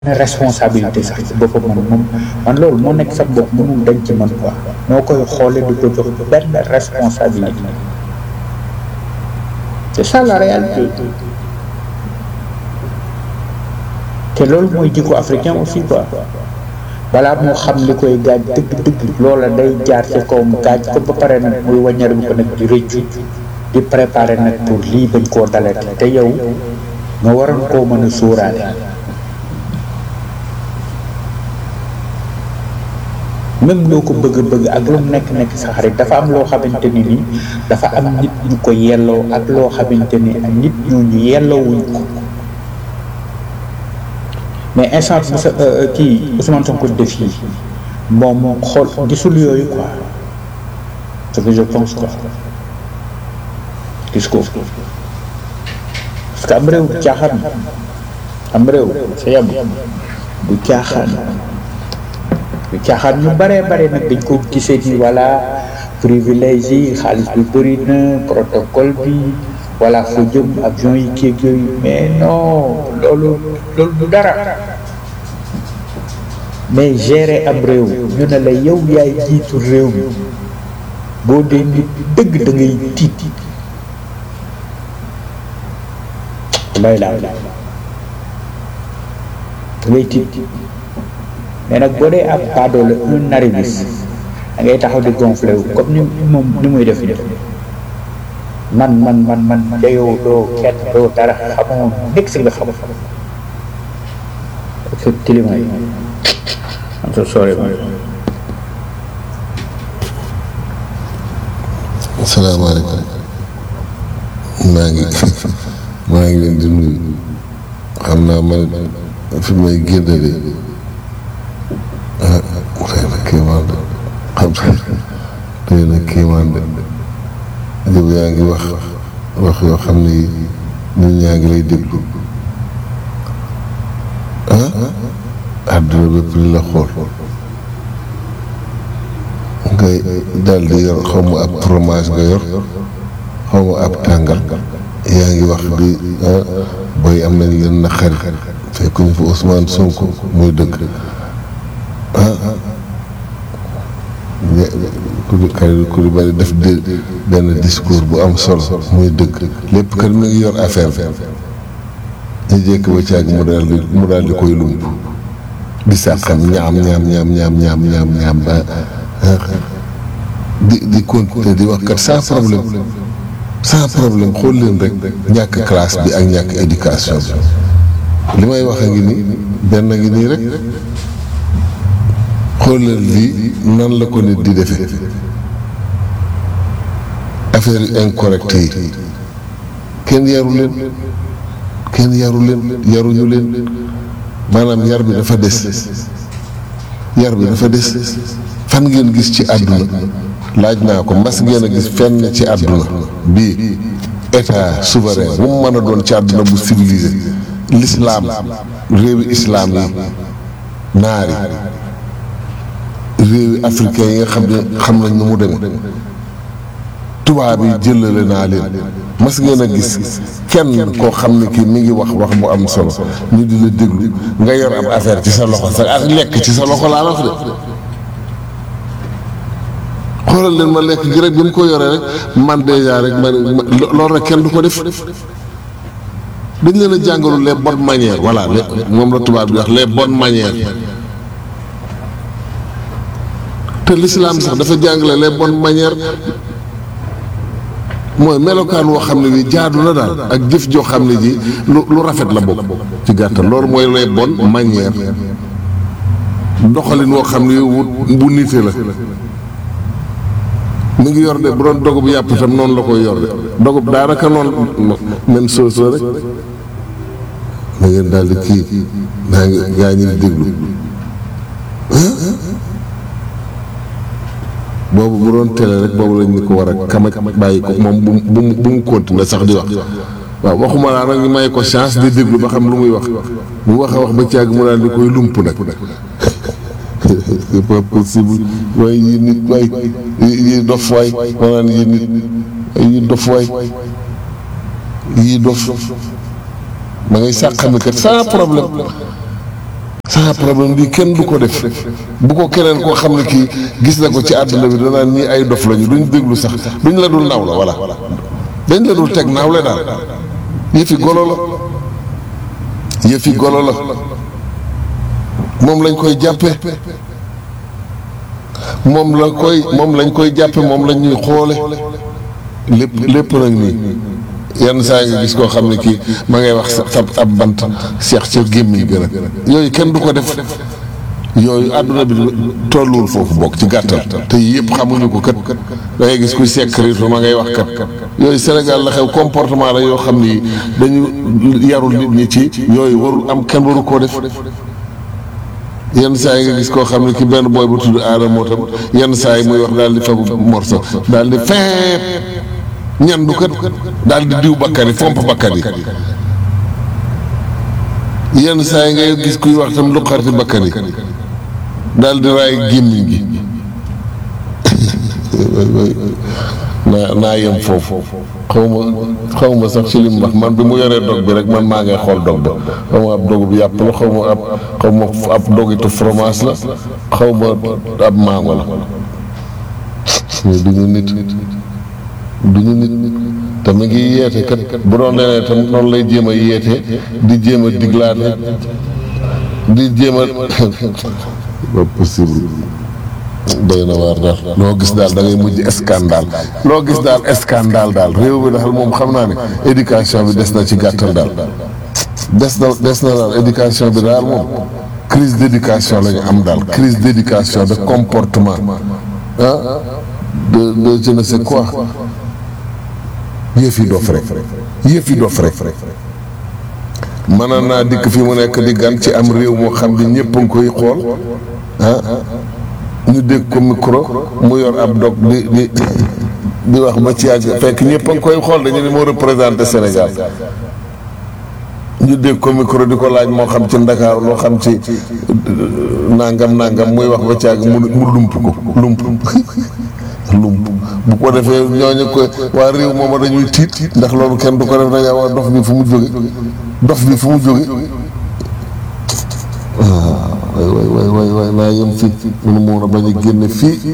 responsabilité sax ci boppam man loolu moo nekk sax bopp mënul dañ ci man quoi noo koy xoolee du ko jox benn responsabilité c'est ça la réalité te loolu mooy jikko africain aussi quoi balaa moo xam li koy gaaj dëgg loola day jaar ci kawam gaaj ko ba pare nag muy wàññeeku bi ko nag di rëccu di préparer nag pour lii bañ koo dalati te yow nga waroon koo mën a sóoraale même loo ko bëgg ak lu mu nekk sa xarit dafa am loo xamante ni nii dafa am nit ñu ko yelloo ak loo xamante ni nit ñooñu yelloowuñ ko mais instant bi sa kii Ousmane Sonko def yi moom xool gisul yooyu quoi ce que je pense quoi gis ko parce que am réew caaxaan am réew sa yàbb bu caaxaan ñu bare nag dañ ko gisee ni voilà privilège yi xaalis bi bëri na protocole bi voilà foo jëm avion yi kéeg yooyu mais non loolu du dara mais gérer am réew ñu ne la yow yaay jiitu réew mi boo dee nit dëgg da ngay tiit lay laa da ngay tiit mais nag boo dee ab paadoo la un arriviste da ngay taxaw di gonflé wu comme ni muy def man dayoo doo kenn doo dara xamoo nekk si nga xam ak tilima yi am so sorry man. asalaamaaleykum maa ngi leen di nuyu xam naa man fi may génnale xëy na kéemaan de xëy na kéemaan de jëb yaa ngi wax yoo xam ne nit ñaa ngi lay déglu àdduna bépp li la xool ngay daal di yor xaw ma ab fromage nga yor xaw ma ab tàngal yaa ngi wax di booy am nañ leen naqari fekkuñu fa Ousmane Sonko muy dëgg ku di bari def benn discours bu am solo muy dëgg lépp kat mi ngi yor affaire ñu jékk ba caag mu daal di koy lump di sàqam ñaam ba di continuer di wax kat sans problème xool leen rek ñàkk classe bi ak ñàkk éducation bi li may wax a ngi nii benn ngi nii rek xoolal lii nan la ko nit di defee affaire yu incorrect yi kenn yaruñu leen maanaam yar bi dafa des fan ngeen gis ci àdduna laaj naa ko mas ngeen a gis fenn ci àdduna bii état souverain bu mu mën a doon ci àdduna bu civilisé l'islam réewi islam yi naari réewi africain yi nga xam nañ nu mu demee tubaab yi jëlale naa leen mas ngeen a gis kenn koo xam ne kii mi ngi wax bu am solo ñu di la déglu nga yor am affaire ci sa loxo sa ak lekk ci sa loxo laa la wax de xoolal leen ma lekk gi rek bi mu ko yoree rek man déjà rek loolu rek kenn du ko def dañ leen a jàngalu les bonnes manières voilà moom la tubaab bi wax les bonnes manières te l'islam sax dafa jàngale les bonnes manières mooy melokaan woo xam ne bi jaadu na daal ak jëf joo xam ne ji lu rafet la bokk ci gàttal loolu mooy les bonnes manières doxalin woo xam ne bu nite la mi ngi yor de bu doon dogub yàpp tam noonu la koy yor de dogub daanaka noonu men soo rek na ngeen daal di kii naa ngi gaa ñi di déglu boobu bu doon télé rek boobu lañ ni ko war a kamaj bàyyi ko moom bu mu continuer sax di wax waaw waxuma laa nag ñu may ko chance di déglu ba xam lu muy wax mu wax a wax ba caag mu daal di koy lump nag c'est pas possible waaye yi nit waay yi dof waay maanaam yi nit yi dof waay yi dof ma ngay sàqami kat sans problème sans problème bi kenn du ko def bu ko keneen koo xam ne kii gis na ko ci àdduna bi danaan ñii ay dof lañu duñ déglu sax duñ la dul naaw la voilà dañ la dul teg naawle daal yëfi golo la yëfi golo la moom lañ koy jàppe moom lañ koy jàppe moom lañ ñuy xoole lépp nag nii yenn saa nga gis koo xam ne kii ma ngay wax sa ab bant seex ca gémmiñ gën a yooyu kenn du ko def yooyu àdduna bi tolluwul foofu bokk ci gàttal te yëpp xamuñu ko kat da ngay gis kuy secrétaire ma ngay wax kat yooyu Sénégal la xew comportement la yoo xam ni dañu yarul nit ñi ci yooyu warul am kenn waru koo def yenn saa yi nga gis koo xam ne ki benn booy bu tudd aada moo tam yenn saa yi muy wax daal di fagu morso daal di feep ñandu kat daal di diw bakkan yi fomp bakkan yi yenn saa yi ngay gis kuy wax tam luqarti bakkan yi daal di raay gémmiñ gi naa yem foofu xaw ma sax ci li mu wax man bi mu yoree dog bi rek man maa ngay xool dog ba xaw ma ab dogu bi yàpp la xaw ma ab dogitu fromage la xaw ma ab mango la mais duñu nit te mu ngi yeete kat bu doon leneen tam noonu lay jéem a yeete di jéem a diglaate di jéem a ba possible doy na waar daal loo gis daal da ngay mujj scandale loo gis daal scandale daal réew mi daal moom xam naa ne éducation bi des na ci gàttal daal des na daal éducation bi daal moom crise d'éducation la ñu am daal crise d'éducation de comportement de je ne sais quoi yëf yi dof rek mën naa dikk fi mu nekk di gan ci am réew moo xam ne ñëpp a ngi koy xool ñu dégg ko micro mu yor ab dog di wax ba ci yàgg fekk ñëpp a ngi koy xool dañu ne moo représenté Sénégal ñu dégg ko micro di ko laaj moo xam ci Ndakaaru loo xam ci nangam muy wax ba ci yàgg mu lump bu ko defee ñooñu ko waa réew moom dañuy tiit ndax loolu kenn du ko def dañaa waa dof bi fu mu jóge waay naa yem fii mënu moon a bañ a génne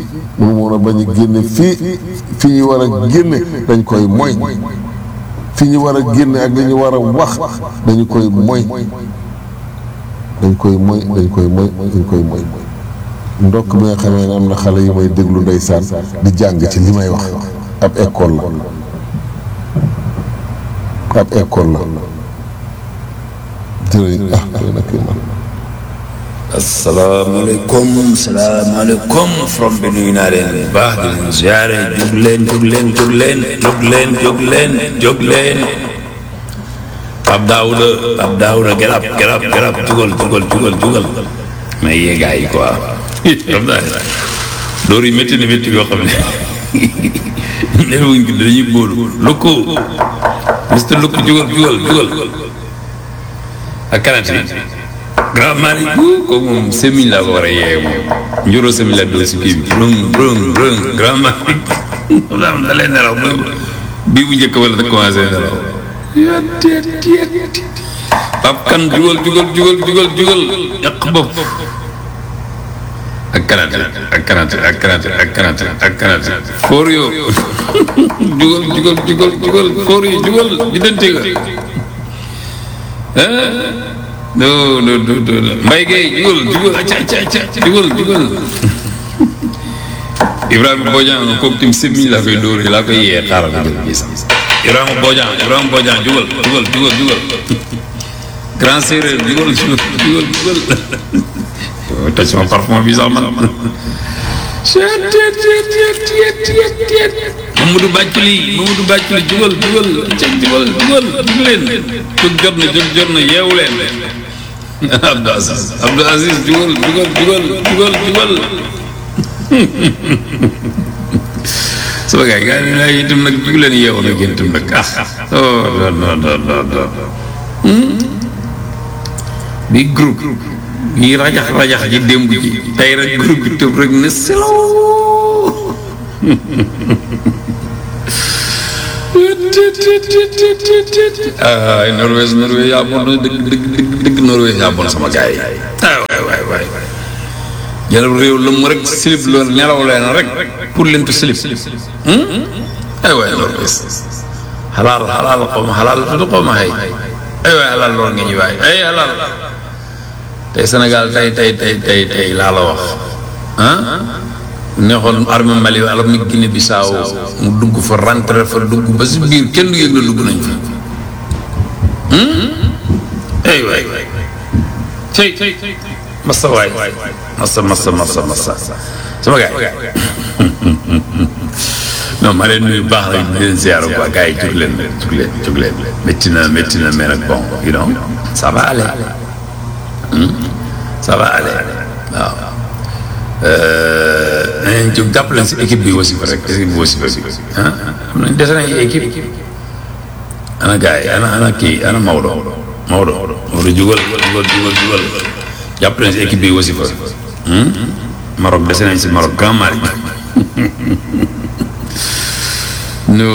fii fi ñu war a génne dañ koy moy fi ñu war a génne ak li ñu war a wax dañu koy moy ndokk bi nga xamee ne am na xale yu may déglu ndeysaan di jàng ci li may wax ab école la jërëjëf asalaamaaleykum from bi nuyu naa leen bu baax di leen ziare jóg leen Pape Daouda get up jugal mais yee gars yi quoi xam naa loolu yi métti yoo xam ne nelawuñ ko dañuy bóolu lukku Mr Lukku jugal ak kanati grand mari ko moom semiñ laa ko war a yee moom njuró semiñ laa doo si kii bi rëng grand mari da leen nelaw bii bu njëkk wala da commencé nelaw Pape Kan jugal yàq bopp ak kanati foor yoo jugal foor yi jugal biddanti nga no Mbaye Gueye jugal jugal Ibrahima Bodian kooku tim semiñ laa koy dóor laa koy yee xaaral ko jël gis Ibrahima Bodian jugal grand séeréer jugal toj sama parfum bi sax man Mamadou Bàcculi jugal leen jóg jot na yeewu leen Abdou Aziz jugal sama gars yi laa itam nag jug leen yeewu nag yéen itam nag bi groupe yi rajax ji démb ji tey rek groupe bi tëb rek ne selaw Norvège yaa bon dëgg Norvège yaa bon sama gars yi waay jëlal réew lëmm rek silib loolu nelaw leen rek pour leen tu silib ay waay loolu gis xalaal xaw ma xalaal tudd xaw ma xëy ay waay xalaal loolu nga ñu waay ay xalaal tey Sénégal tey laa la wax neexoon armée Mali wala mu Guinée Bissau mu dugg fa rentré fa dugg ba si biir kenn du yëg na dugg nañ fa ay waay cey massa waay massa sama gaay non ma leen nuyu baax na di leen ziar quoi gars yi jóg leen métti na mais nag bon you know ça va aller waaw nañ jóg jàpp leen si équipe bi aussi rek équipe bi aussi am nañ dese nañ équipe ana gars yi ana kii ana Maodo jugal jàpp leen si équipe bi aussi Maroc dese nañ si Maroc Grand Mali no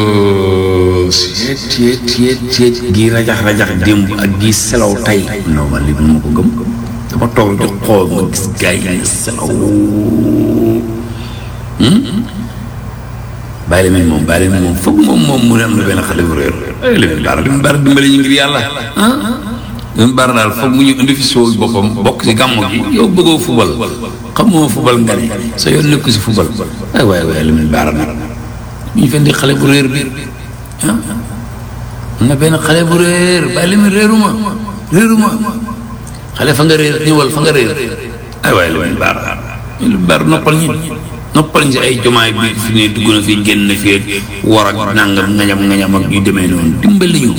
tiet gii rajax démb ak gii selaw tey non man li ma ko gëm dama toog di xool ma gis gars yi selaw bàyyi la moom foog moom mu ne am na benn xale bu réer li mu baara dimbali ñu ngir yàlla li mu baara daal foog mu ñu indi fi soow boppam bokk si gàmmu gi yow bëggoo fubal xamoo fubal nga ne sa yoon nekku si fubal ay waay li mu baara nag ñu fendi xale bu réer bi am na benn xale bu réer bàyyi li mu réeruma xale fa nga réer ñëwal fa nga réer ay waay li mu baara noppal ñi si ay jomaay bi fi ne dugg na fi génn na fi war ak nangam ngañam ak yu demee noonu dimbali ñu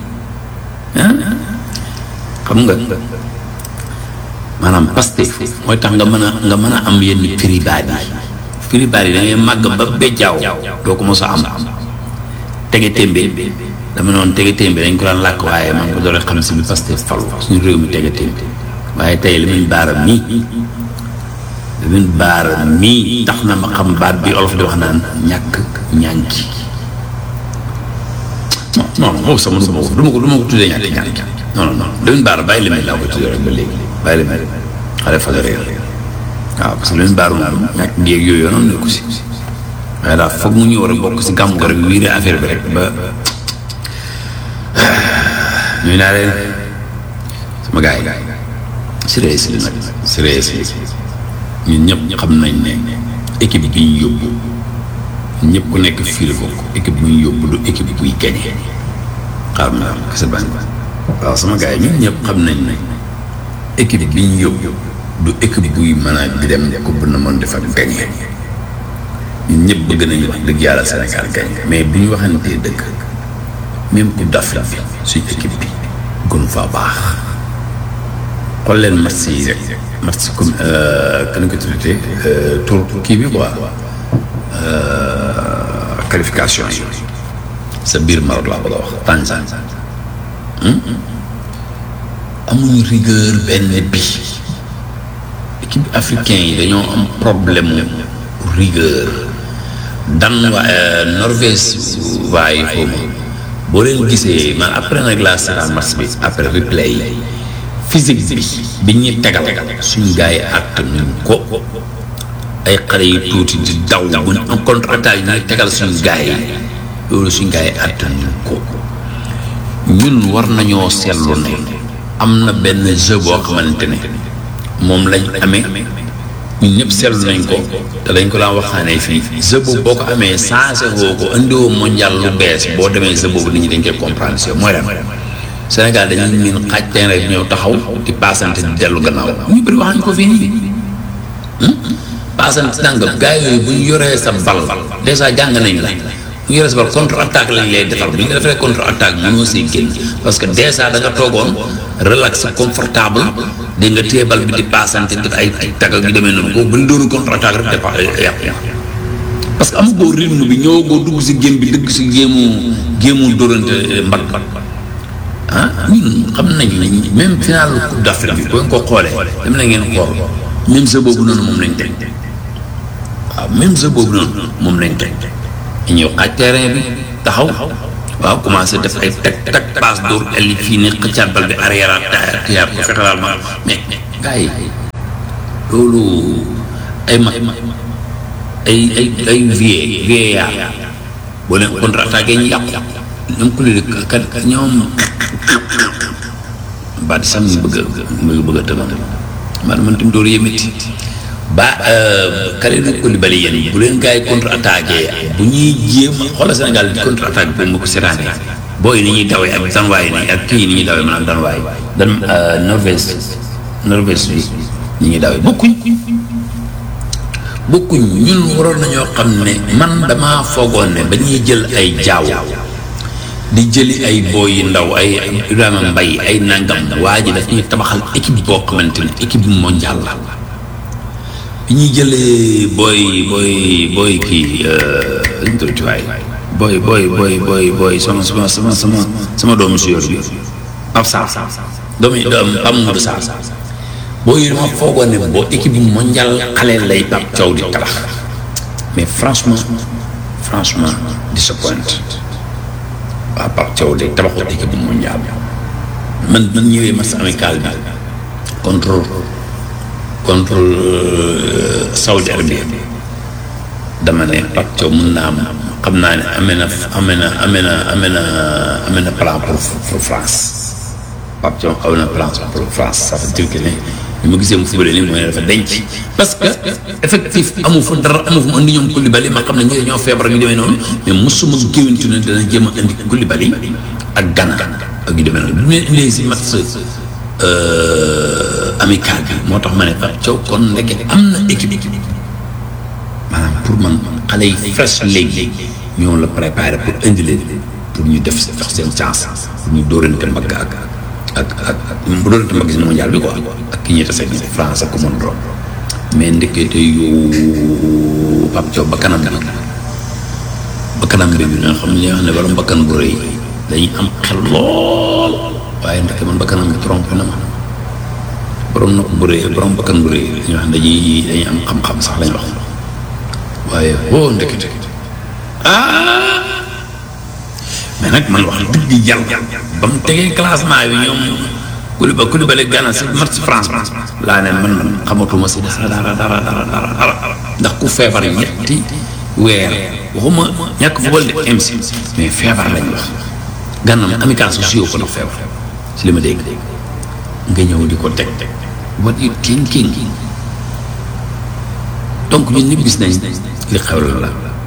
xam nga maanaam Pastef mooy tax nga mën a am yenn prix baat yi da ngay màgg ba bejjaaw doo ko mos a am tege témbe dama noonu tege témbe dañ ko daan làkk waaye man ko doole xam si bi Pastef falu suñu réew mi tege témbe waaye tey Lamine Bara mii tax na ma xam baat bi olof di wax naan ñàkk ñànki non moom sama du ma ko tuddee ñàkk ñànki non Lamine Bara bàyyi Lamine laa ko tuddee rek ba léegi bàyyi Lamine xale fa la réer waaw parce que Lamine Bara moom ñàkk ngeeg yooyu noonu nekku si waaye daal foog mu ñëw rek bokk si gàmmu ko rek wiire affaire bi rek ba ñuy naa leen sama gars yi sérieux ñun ñëpp xam nañ ne équipe bi ñu yóbbu ñëpp ku nekk fii la bokk équipe bi ñu yóbbu du équipe buy gagné xaar ma kese bañ waaw sama gars yi ñun ñëpp xam nañ ne équipe bi ñu yóbbu du équipe buy mën a di dem ko bu na mën def ak gagné ñun ñëpp bëgg nañu wax dëgg yàlla Sénégal gagné mais bu ñu waxantee dëgg même Coupe d'Afrique bi suñ équipe bi gënu faa baax xool leen match yi rek match comme kan ko tuddee tour kii bi quoi qualification yi sa biir Maroc laa bëgg a wax Tanzanie amuñu rigueur benn bi équipe africain yi dañoo am problème rigueur Norvège waaye foofu boo leen gisee man après nag laa seetaan match bi après replay yi physique bi ñuy tegal suñu gars yi attanuñ ko ay xale yu tuuti di daw buñ en contre attaque ñuy tegal suñu gars yi loolu suñu gars yi attanuñ ko ñun war nañoo seetlu ne am na benn jeu boo xamante ne moom lañ amee ñun ñëpp seetlu nañ ko te lañ ko daan waxtaanee fii jeu boobu boo ko amee changé woo ko indiwoo mondial lu bees boo demee jeu boobu nit ñi dañ koy comprendre si mooy lan Sénégal dañuy miin xaaj teen rek ñëw taxaw di paasante di dellu gannaaw ñu bëri wax nañ ko fii nii paasante dàngam gars yooyu bu ñu yoree sa bal dèjà jàng nañ la bu ñu yoree sa bal contre attaque lañ lay defal bu ñu defee contre attaque mënoo siy génn parce que dèjà da nga toogoon relax confortable di nga téye bal bi di paasante def ay tag ak yu demee noonu kooku bu ñu doon contre attaque rek dafa yàqu parce que amagoo rythme bi ñëwagoo dugg si géem bi dugg si géemu dóorante mbag ñun xam nañu ne même final Coupe d'Afrique bi boo ko xoolee dem na ngeen xool même jeu boobu noonu moom lañ teg waaw même jeu boobu noonu moom lañ teg ñëw xaaj terrain bi taxaw waaw commencé def ay teg passe dóor elli fii ne xëccaat bal bi arrière kiyaat ko fexelaal ma mais gars yi loolu ay mag ay vieillard boo leen contre-attaqué ñu yàqu ñoom ku leen kan ñoom baat sam bëgg a tëbal man tam door yémiti ba Kalidou Koulibaly yéen bu leen gars yi contre-attaqué bu ñuy jéem xoolal Sénégal di contre-attaque boobu ma ko seetaanee booy ni ñuy dawee ak danwaay ni ak kii ni ñuy dawee maanaam danwaay Norvège bi ni ñuy dawee bokkuñ ñun waroon nañoo xam ne man damaa foogoon ne ba ñuy jël ay jaaw di jëli ay booy yu ndaw ay Ibrahima Mbaye ay nangam waa ji daf ñuy tabaxal équipe boo xamante ne équipe mondiale la bi ñuy jëlee booy kii luñ tudd ci waay booy sama doomu si yor bi Pape Sarr Mamadou Sarr booy yi dama foogoon ne boo équipe mondiale xale lay Pape Thiaw di tabax mais franchement disappoint waaw Pape Thiaw day tabaxul équipe mondiale man ñëwee match amical bi contre Saudi Arabie dama ne Pape Thiaw mën naa am xam naa ne amee na plan pour France Pape Thiaw am na plan pour France ça veut dire que ne li ma gisee mu fubale nii mooy dafa denc parce que effectif amu fa dara amu fa mu andi ñoom Koulibaly ma xam ne ñoo feebar ak yu demee noonu mais mosuma géwantu ne dana jéem a andi Koulibaly ak Gana ak yu demee noonu bu ñu indee si match amical bi moo tax ma ne Pape Thiaw kon ndeke am na équipe maanaam pour man xale yi fresh léegi ñoo la préparé pour indi leen pour ñu def seen chance pour ñu dóorante mbagg ak bu dóorante mbagg si mondial bi quoi ak ki ñuy tase France ak ko mën doon mais ndekete yow Pape Thiaw ba kanam bi nga xam ne wax ne wala mbakkan bu rëy dañuy am xel lool waaye ndeke man bakkanam bi trompé na ma borom nopp bu rëy borom bakkan bu rëy dañuy wax dañuy am xam-xam sax lañ wax waaye ndekete mais nag man wax dëgg yàlla ba mu tegee classement bi ñoom Koulibaly Gana si match France laa neen man xamatuma si dara ndax ku feebar ñetti weer waxuma ñàkk football de MC mais feebar lañ wax Gana amical sa suyoo ko ndax feebar si li ma dégg nga ñëw di ko teg what you thinking donc ñun ñëpp gis nañ li xew la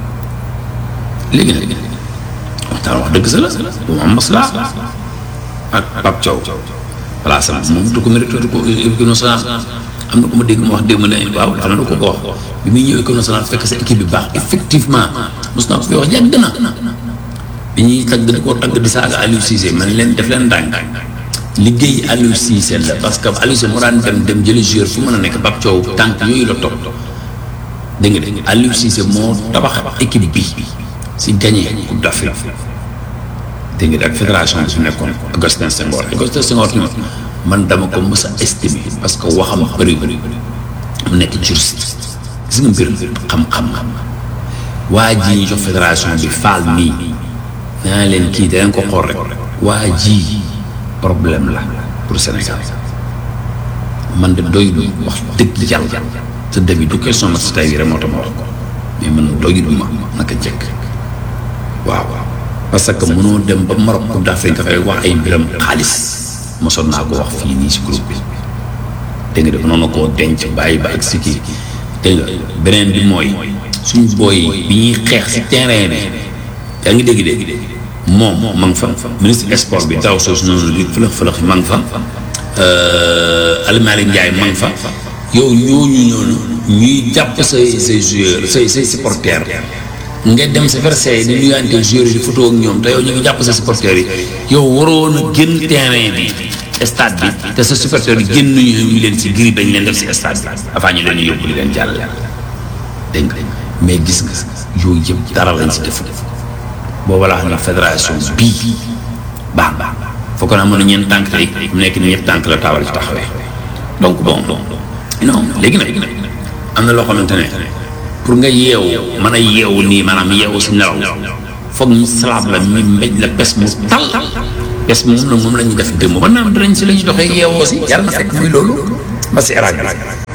léegi nag waxtaan wax dëgg sa la bu mu am maslaa ak Pape Thiaw voilà sama moom du ko mérite du ko équipe nationale am na ko ma dégg ma wax démb ne waaw am na ko wax bi muy ñëw équipe nationale fekk sa équipe bi baax effectivement mos naa ko fi wax yàgg na bi ñuy tagg di ko tagg di saaga Aliou Cissé man leen def leen ndànk liggéey Aliou Cissé la parce que Aliou Cissé moo daan dem jëli joueur fu mën a nekk Pape Thiaw tànk yooyu la topp dégg nga Aliou Cissé moo tabax équipe bi si gagné Coupe d'Afrique dégg nga ak fédération bi su nekkoon Augustin Senghor man dama ko mës a estimé parce que waxam bëri mu nekk juriste gis nga mbir xam-xam waa ji ñu jox fédération bi faal mii naa leen kii danañ ko xool rek waa ji problème la pour Sénégal man de doyul wax dëgg yàlla te demi du question match tey bi rek moo tax ma wax ko mais man doyul ma naka jekk waaw parce que mënoo dem ba Maroc Coupe d'Afrique dafay wax ay mbiram xaalis mosoon naa ko wax fii nii si groupe bi dégg nga def noonu koo denc bàyyi ba ak si kii dégg nga beneen bi mooy suñu booy bi ñuy xeex si terrain bi yaa ngi dégg moom ma nga fa ministre sport bi daw soosu noonu li fëlëx ma nga fa Alimali Ndiaye ma nga fa yow ñooñu noonu ñuy jàpp say joueurs say supporters nga dem sa Versailles di nuyante joueurs yi di photo ak ñoom te yow ñu ngi jàpp sa supporters yi yow waroon a génn terrain bi stade bi te sa supporters yi génn ñu leen si gris dañ leen def si stade bi avant ñu leen yóbbu di leen jàll dégg nga mais gis nga yooyu yëpp dara lañ si def booba laa xam ne fédération bii baax foog naa mën a ñeent tànk tey mu nekk ni ñett tànk la taawal ci taxawee donc bon non léegi nag am na loo xamante ne pour nga yeewu mën a yeewu nii maanaam yeewu si nelaw foog ñu salaab la mi mbéj la pes mu tal pes moom la ñuy def démb ba naan dinañ si la ñuy doxee yeewoo si yàlla na fekk muy loolu ba si eraaj bi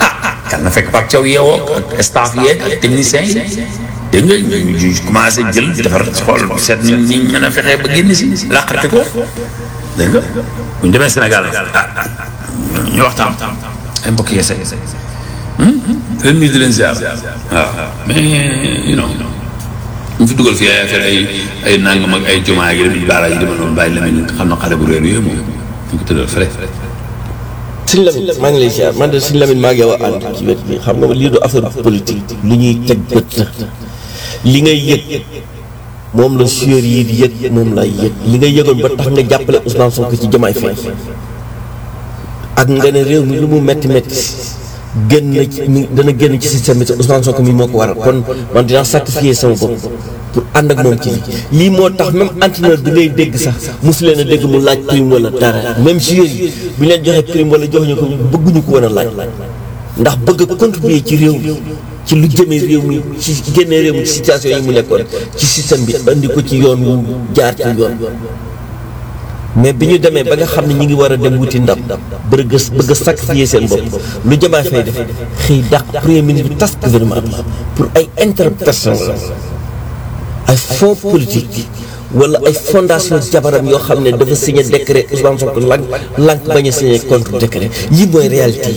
yàlla na fekk Pape Thiaw yeewoo ak staff yeeg ak techniciens yi dégg nga ñu commencé jël defar xool seet ni mën a fexee ba génn si làqate ko dégg nga bu ñu demee Sénégal ñu waxtaan ay mbokk yeese leen nuyu di leen ziar waaw mais you know ñu fi dugal fii ay affaire ay nangam ak ay jumaa yi dem baara yi dama noonu bàyyi Lamine xam na xale bu réer yooyu moom ñu ko tëddal fële. Sëñ Lamine maa ngi lay ziar man de Sëñ Lamine maa ngi yow a ànd ci wet bi xam nga lii du affaire politique lu ñuy teg bët la li ngay yëg moom la sueur yi di yëg moom lay yëg li nga yëgoon ba tax nga jàppale Ousmane Sonko ci Diomaye Faye ak nga ne réew mi lu mu metti génn ci dana génn ci système bi te Ousmane Sonko mi moo ko waral kon man dinaa sacrifier sama bopp pour ànd ak moom ci lii moo tax même entraîneur bi ngay dégg sax mosu leen a dégg mu laaj prime wala dara même joueur yi bu ñu leen joxee prime wala joxuñu ko bëgguñu ko woon a laaj ndax bëgg a contribuer ci réew mi ci lu jëmee réew mi ci génnee réew mi ci situation yi mu nekkoon ci système bi andi ko ci yoon wu jaar ci yoon mais bi ñu demee ba nga xam ne ñi ngi war a dem wuti ndam bëgg a sacrifier seen bopp lu Diomaye Faye def xëy dàq premier ministre bi tas gouvernement bi pour ay intérêt personnel ay fonds politique wala ay fondation jabaram yoo xam ne dafa signé décret Ousmane Sonko lank bañ a signé contre décret lii mooy réalité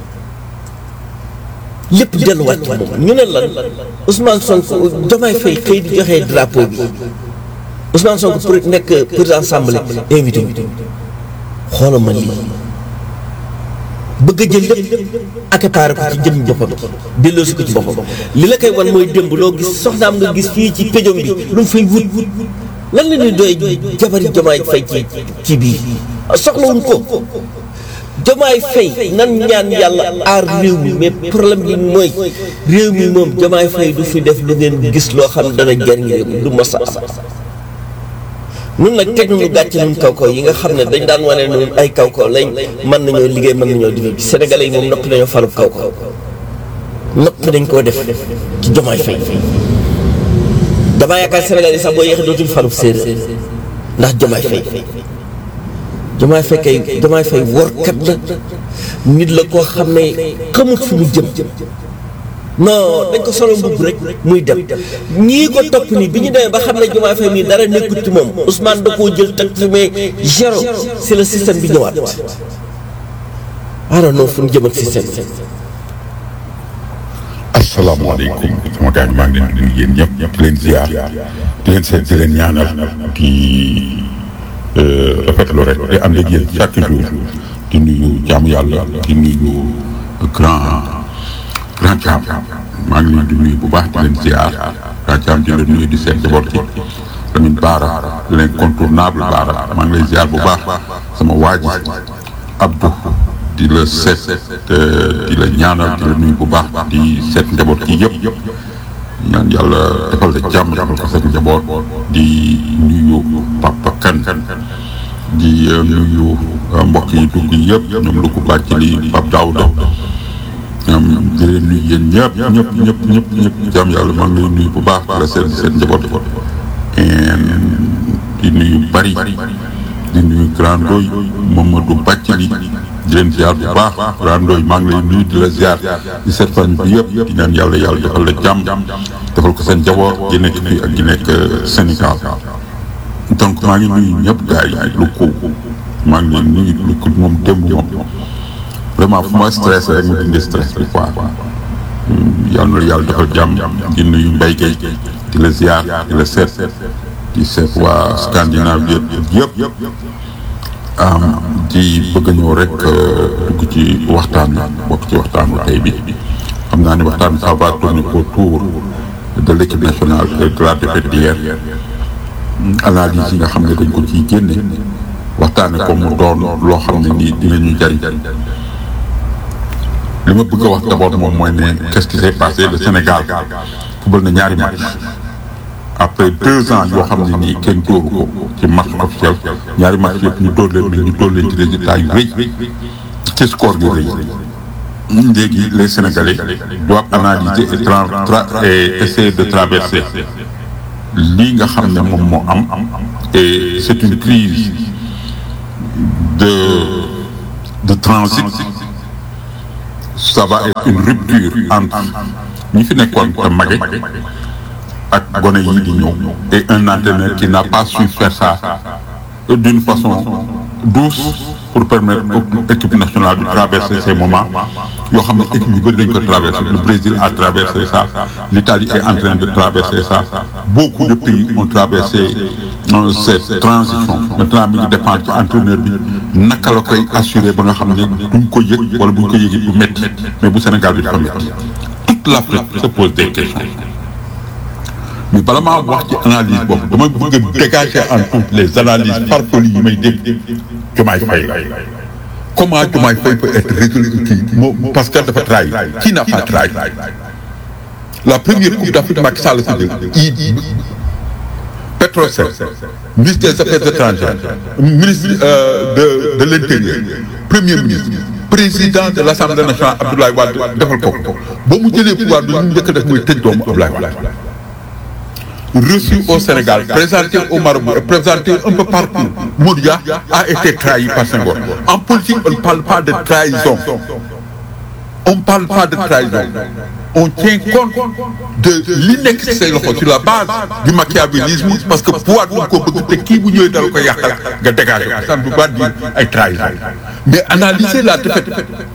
yi lépp delluwaat ci moom ñu ne lan Ousmane Sonko Diomaye Faye xëy di joxee drapeau bi Ousmane Sonko pour nekk président assemblée invité bi xoolal ma lii bëgg a jël lépp accaparé ko ci jëm boppam delloosi ko ci boppam li la koy wan mooy démb loo gis soxnaam nga gis fii ci péjom bi lu mu fay wut lan la ñuy doy jabari Diomaye Faye ci biir soxlawuñ ko Diomaye Faye nan ñaan yàlla aar réew mi mais problème bi mooy réew mi moom Diomaye Faye du fi def lu ngeen gis loo xam dana jariñ réew mi du mos a am nun nag teg nañu gàcce nun kaw yi nga xam ne dañ daan wane noonu ay kaw lañ mën nañoo liggéey mën nañoo liggéey Sénégalais yi moom noppi nañoo falub kaw noppi dañ koo def ci Diomaye Faye damaa yaakaar Sénégalais yi sax boo yéexee dootul falub séeréer ndax Diomaye Faye workat la nit la koo xam ne xamut fu mu jëm non dañ ko solo mbubb rek muy dem ñii ko topp nii bi ñu demee ba xam ne Diomaye Faye mii dara nekkut ci moom Ousmane da koo jël teg ci mais zéro si le système bi ñëwaat alors non fu ñu jëm ak système bi. asalaamaaleykum sama gars yi maa ngi leen di nuyu yéen ñëpp di leen ziar di leen seet di leen ñaanal di rafetlu rek di ànd ak yéen chaque jour di nuyu jaamu yàlla di nuyu grand Thiam maa ngi leen di nuyu bu baax di leen ziar grand Thiam di leen nuyu di seen njaboot ci Lamine Bara l'incontournable Bara maa ngi lay ziar bu baax sama waa ji Abdou di la seet di la ñaanal di la nuyu bu baax di seet njaboot ci yëpp ñaan yàlla defal la jàmm defal ko seen njaboot di nuyu Papa Kane di nuyu mbokk yi dugg yëpp ñoom lu ko bàcc li Pape Daouda ñoom di leen nuyu yéen ñëpp jàmm yàlla maa ngi lay nuyu bu baax di la seet seen njaboot di nuyu bari di nuyu Grand Ndoye Mamadou Bathily di leen ziar bu baax Grand Ndoye maa ngi lay nuyu di la ziar di seet famille bi yëpp di naan yàlla defal la jàmm defal ko seen njaboot gi nekk fii ak gi nekk Sénégal donc maa ngi nuyu ñëpp gars yi lu ko maa ngi leen nuyu lu ko moom démb moom vraiment fu ma stressé rek mu dindi stress bi quoi yàlla na yàlla defal jàmm di nuyu Mbaye Gueye di la ziar di la seet di seet waa Scandinavie yëpp di bëgg a ñëw rek dugg ci waxtaan bokk ci waxtaanu tey bi xam naa ne waxtaan ça va tourner autour de l'équipe nationale et de la défaite d'hier analyse yi nga xam ne dañ ko ciy génne waxtaane ko mu doon loo xam ne nii dinañu jariñ li ma bëgg a wax d'abord moom mooy ne qu'est-ce qui s'est passé le Sénégal football na ñaari match après 2 ans yoo xam ne nii kenn dóoru ko ci match officiel ñaari match yëpp ñu dóor leen mais ñu dóor leen ci résultat yu rëy ci score yu rëy léegi les Sénégalais doivent analyser et essayer de traverser lii nga xam ne moom moo am et c'est une crise de transit ça va être une rupture entre ñi fi nekkoon te mage ak gone yi di ñëw et un entraîneur qui n'a pas su faire ça d'une façon douce pour permettre aux équipes nationales de traverser ces moments yoo xam ne équipe yu bëri dañ ko traverser le Brésil a traversé ça l'Italie est en train de traverser ça beaucoup de pays ont traversé cette transition maintenant mi ngi dépendre ci entraîneur bi naka la koy assurer ba nga xam ne duñ ko yëg wala buñ ko yëgee du métti mais bu Sénégal bi dafa métti toute l'Afrique se pose des questions mais bala maa wax ci analyse boobu dama bëgg a dégager en toutes les analyses farfelues yi may dégg Diomaye Faye comment Diomaye Faye peut être résolu kii parce que dafa trahi qui n'a pas trahi la première coupe d'Afrique Macky Sall la si jël Petrosen ministre des affaires étrangères ministre de l'intérieur premier ministre président de l'Assemblée nationale Abdoulaye Wade defal ko ba mu jëlee pouvoir bi ñu njëkk a def mooy tëj doomu Abdoulaye Wade reçu au Sénégal, présenté au Maroc, présenté un peu partout. Mouria a été trahi par Senghor. En politique, on ne parle pas de trahison. On ne parle pas de trahison. On tient compte de l'inexcès sur la base du machiavélisme parce que pouvoir du ko bëgg te kii bu ñëwee dal ko yàqal nga dégager ko. Ça ne veut pas dire ay trahison. Mais analyser la défaite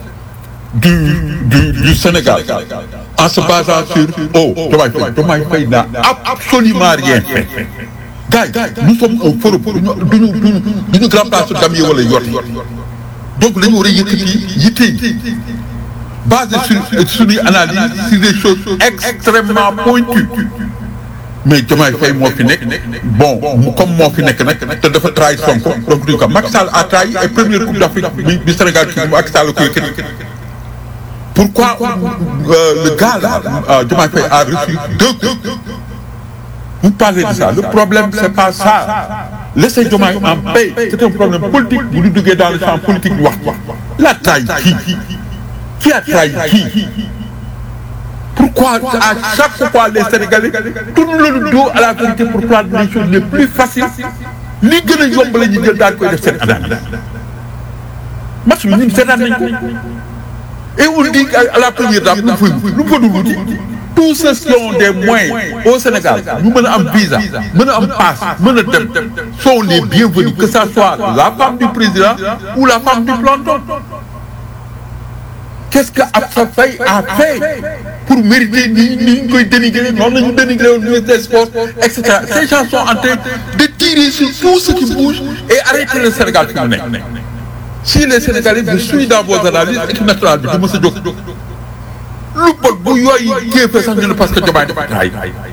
du Sénégal en se basant sur Diomaye Faye n'a absolument rien fait. Gars, nous sommes au forum duñu grand place Damier wala Yotti donc la ñu war a yëkkati yitte basé sur suñuy analyse sur des choses extrêmement pointues mais Diomaye Faye moo fi nekk bon comme moo fi nekk nag te dafa trahi Sonko donc duñu ko Macky Sall a trahi ay première coupe d'Afrique bi Sénégal kii Macky Sall ko yëkkati. Pourquoi le gars là, Diomaye Faye a reçu deux coups? Vous parlez de ça. Le problème, c'est pas ça. Laissez Diomaye en paix. C'est un problème politique. Vous nous duguez dans le champ politique. La trahi qui? Qui a trahi qui? Pourquoi à chaque fois les Sénégalais tournent le dos à la vérité pour prendre les choses les plus faciles? Li gën a yomb la ñu jël daal koy def seen analyse. Match bi ñun seetaan nañ ko. Et on dit à la première dame, nous pouvons dire, tous ceux qui ont des moyens au Sénégal, nous menons un visa, menons un passe, menons sont les bienvenus, que ce soit la femme du président ou la femme du planton. Qu'est-ce que Absa Faye a fait pour mériter nous dénigrer, nous dénigrer au ministre des Sports, etc. Ces gens sont en train de tirer sur tout ce qui bouge et arrêter le Sénégal qui nous est. Si les Sénégalais vous suivent dans vos analyses, équipe nationale bi du mës a jóg lu bon bu yooyu jéem sax ñu ne parce que Diomaye dafa trahi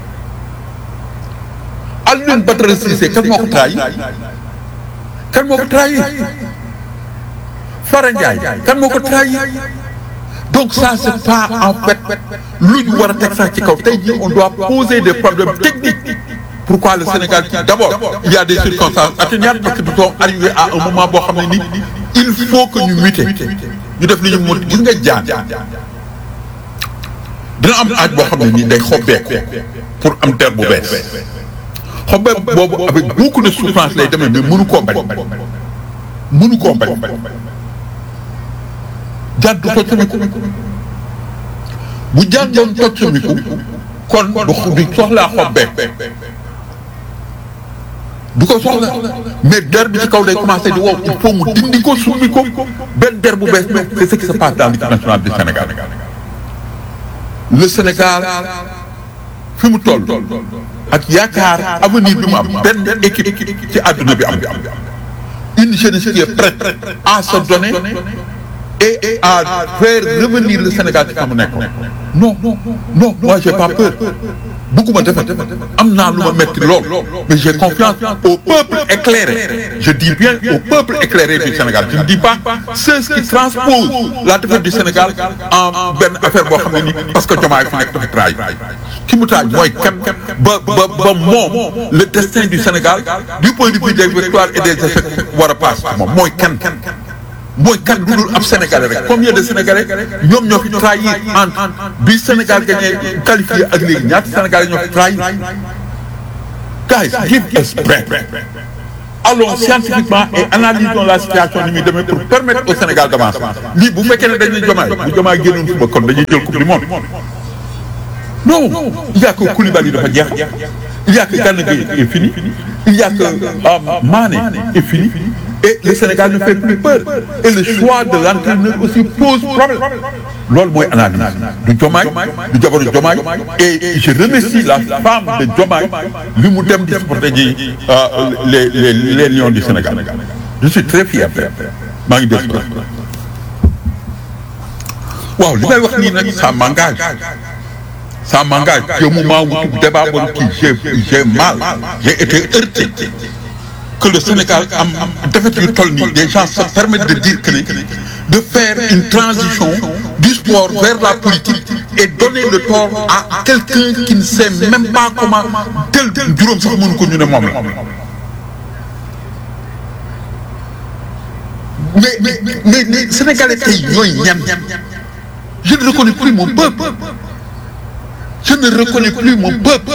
Alioune Badara Cissé kan moo ko trahi kan moo ko trahi Fara Ndiaye kan moo ko trahi donc ça c'est pas en fait lu ñu war a teg sax ci kaw tey jii on doit poser des problèmes techniques. Pourquoi le Sénégal qui d'abord il y a des circonstances atténuantes parce que nous sommes arrivés à un moment boo xam ne ni il faut que ñu muter ñu def li ñu mën gis nga jaan dina am aaj boo xam ne nii day xobbeeku pour am terre bu bees xobbeeku boobu avec beaucoup de souffrance lay demee mais mënu koo bañ jaan du toj samiku bu jaan doon toj samiku kon du soxlaa xobbeeku du ko soxla mais der bi ci kaw day commencé di wow il faut mu dindi ko summi ko benn der bu bees mais c'est ce qui se passe dans l'équipe nationale du Sénégal. Le Sénégal fi mu toll ak yaakaar avenir bi mu am benn équipe ci àdduna bi am une jeunesse qui est prête à se donner et à faire revenir le Sénégal ci fa mu nekk. Non moi j'ai pas peur. Beaucoup de mais j'ai confiance au peuple éclairé. Je dis bien au peuple éclairé du Sénégal. Je ne dis pas ceux qui transposent la défaite du Sénégal en benn affaire boo xam ne nii parce que Diomaye fi nekk dafa trahi. Ki mu trahi mooy kan ba moom le destin du Sénégal du point de vue des victoires et des échecs war a passe moom mooy kan. mooy kan lu dul ab Sénégalais rek combien de Sénégalais ñoom ñoo fi trahir entre bi Sénégal gagné qualifié ak léegi ñaata Sénégalais ñoo fi trahir guys give us break allons scientifiquement et analysons la situation ni muy demee pour permettre au Sénégal d'avancer lii bu fekkee ne dañuy Diomaye bu Diomaye génnoon suba kon dañuy jël coupe du monde non il y a que Koulibaly dafa jeex il y a que Gana Gueye est fini il y a que Mané est fini et le Sénégal ne fait plus peur et le choix de l'entraîneur aussi pose problème loolu mooy analyse du Diomaye du jabaru Diomaye et je remercie la femme de Diomaye li mu dem di supporter ji les lions du Sénégal je suis très fier maa ngi dégg waaw li may wax nii nag ça m'engage au moment où tout débat j'ai mal j'ai été heurté que le Sénégal am defet yu toll nii des gens se permettent de dire que de faire une transition du sport vers la politique et donner le tort à quelqu'un qui ne sait même pas comment tel juróom sax mënu ko ñu ne moom la mais Sénégalais tey ñooy ñan je ne reconnais plus mon peuple je ne reconnais plus mon peuple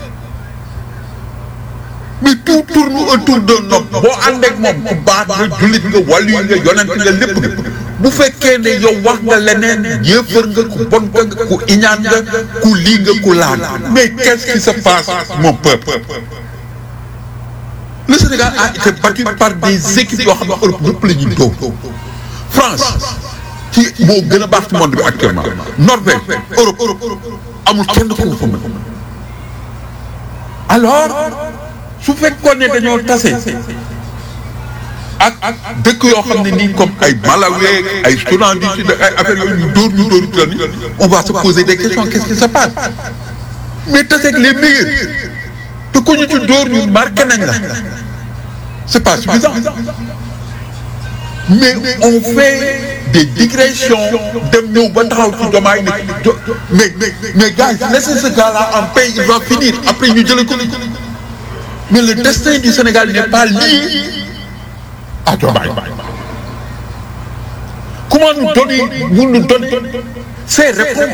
mais tout tourne autour d'un homme boo ànd ak moom ku baax nga jullit nga wàllu nga yonent nga lépp nga bu fekkee ne yow wax nga leneen yéefar nga ku bon nga ku iñaan nga ku lii nga ku laa mais qu'est-ce qui se passe mon peuple le Sénégal a été battu par des équipes yoo xam ne Europe ñëpp la ñuy dóor France ci moo gën a baax ci monde bi actuellement Norvège Europe amul kenn ku fa mën alors su fekkoon ne dañoo tase ak dëkk yoo xam ne nii comme ay Malawi ay Soudan du Sud ay affaires yooyu ñu dóor ni on va se poser des questions qu'est-ce qui se passe mais tase ak les meilleurs te ku ñu ci dóor ñu marqué nañ la c'est pas suffisant mais on fait des digressions dem ñëw ba taxaw ci Diomaye mais gars laissez ce gars-là en paix il va finir après ñu jëlee ko mais le destin du Sénégal n'est pas lié à Diomaye. Comment nous donner ces réponses?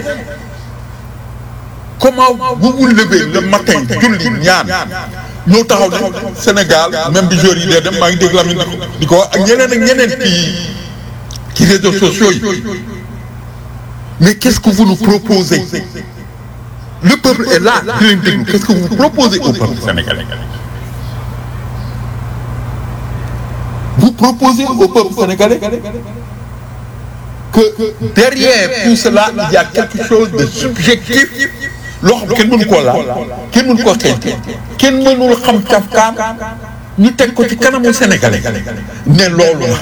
Comment vous vous levez le matin julli ñaan ñoo taxaw ne Sénégal même bi jour yi dee dem maa ngi dégg Lamine di ko ak ñeneen ci réseaux sociaux yi mais qu'est-ce que vous nous proposez? Le peuple est là di leen déglu qu'est-ce que vous proposez au peuple sénégalais? Vous proposez au peuple sénégalais que derrière tout cela il y a quelque chose de subjectif loo xam kenn mënu koo laal kenn mënu koo xeeñ kenn mënul xam cafkaan ñu teg ko ci kanamu sénégalais ne loolu la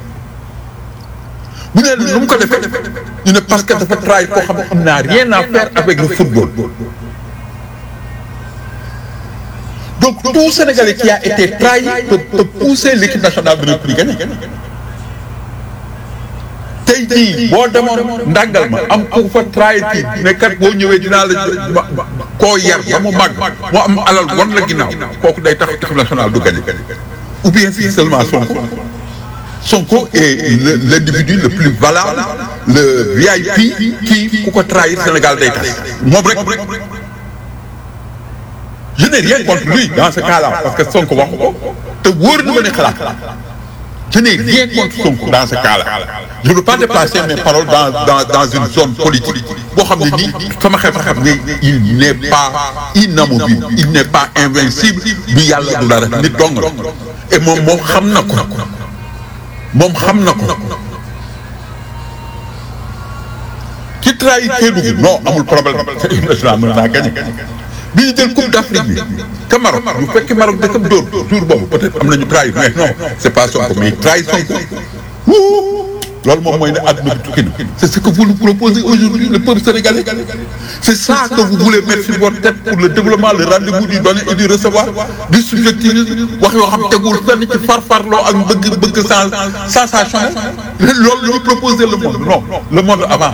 bu ne lu mu ko defee ñu ne parce que dafa trahir koo xam ne am n'a rien à faire avec le football. Donc tout Sénégalais qui a été trahi peut pousser l'équipe nationale de notre pays gagner. tey jii boo demoon ndàngal ma am ku fa trahir kii ne kat boo ñëwee dinaa la koo yar ba mu màgg moo am alal wan la ginnaaw kooku day tax équipe nationale du gagner ou bien si seulement Sonko est l'individu le plus valable le VIP qui ku ko trahir Sénégal day tas moom rek. Je n'ai rien contre lui dans ce cas-là parce que Sonko wax ko te wóor na ma ne xalaat je n'ai rien contre Sonko dans ce cas-là je ne veux pas déplacer mes paroles dans une zone politique boo xam ne nii sama xel xam ne il n'est pas inamovible il n'est pas invincible du yàlla du dara nit dong la et moom xam na ko ci trahir Kédougou non amul problème mën naa gagner bi ñu jël coupe d'Afrique bi ka Maroc bu fekkee Maroc da ko dóor jour boobu peut-être am nañu trahir mais non c'est pas Sonko mais trahir Sonko loolu moom mooy ne àdduna bi tukki na c'est ce que vous nous proposez aujourd'hui le peuple sénégalais c'est ça que vous voulez mettre sur votre tête pour le développement le rendez-vous du donner et du recevoir du subjectivisme wax yoo xam tegul fenn ci farfarloo ak bëgg sensation loolu la ñu proposer le monde non le monde avant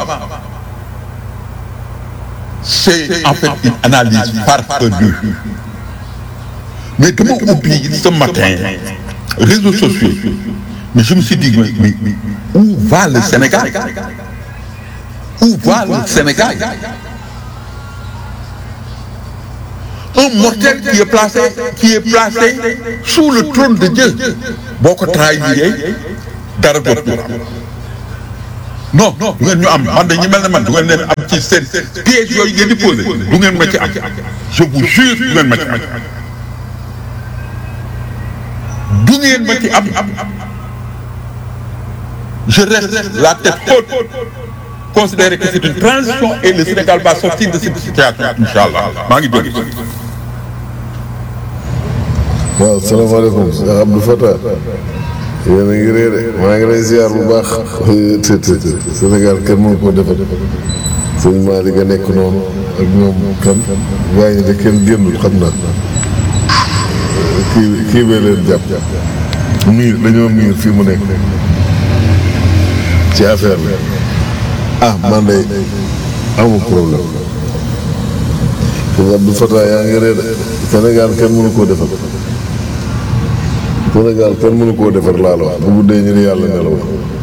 c'est en fait une analyse farfelue mais dama oublié ce matin réseaux sociaux mais je me suis dit mais où va le Sénégal? Où va le Sénégal? un mortel qui est placé sous le trône de Dieu boo ko trahiré dara dootu non du ngeen ñu am man de ñi mel ne man du ngeen leen am ci seen piège yooyu ngeen di posé du ngeen ma ci am je vous jure du ngeen ma ci am du ngeen ma ci am je reste la tête haute considérer que c'est une transition et le Sénégal va sortir de cette situation inchallah maa ngi jóge. waaw salaamaaleykum Cheikh Abdou Fatah yéen a ngi réere maa ngi lay ziar bu baax Sénégal kenn mënu koo defar sëñ Malick a nekk noonu ak ñoom kan waaye de kenn génnul xam naa kii bee leen jàpp miir dañoo miir fii mu nekk ci affaire bi man de amul problème sëñ Abdou Fatah yaa ngi réere Sénégal kenn mënu koo defar Sénégal kenn mënu koo defar laa la wax bu guddee ñu ne yàlla nelaw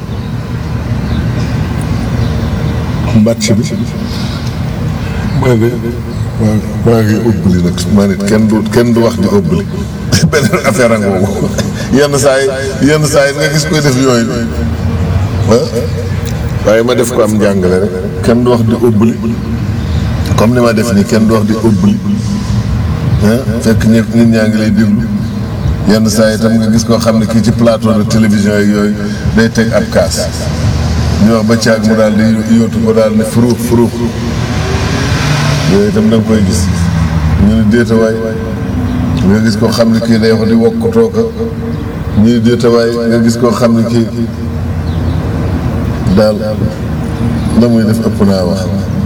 mbàcc bi maa ngi ëbbali nag maa nit kenn du wax di ëbbali beneen affaire ak boobu yenn saa yi nga gis koy def yooyu waaye ma def ko am njàngale rek kenn du wax di ëbbali comme ni ma def nii kenn du wax di ëbbali fekk nit ñaa ngi lay déglu yenn saa yi itam nga gis koo xam ne kii ci plateau de télévision yi yooyu day teg ab kaas ñu wax ba caag mu daal di yóotu ko daal ne furuux yooyu itam da nga koy gis ñu ne déetawaay nga gis koo xam ne kii day wax di wokkatoo ko ñu ne déetawaay nga gis koo xam ne kii daal la muy def ëpp naa wax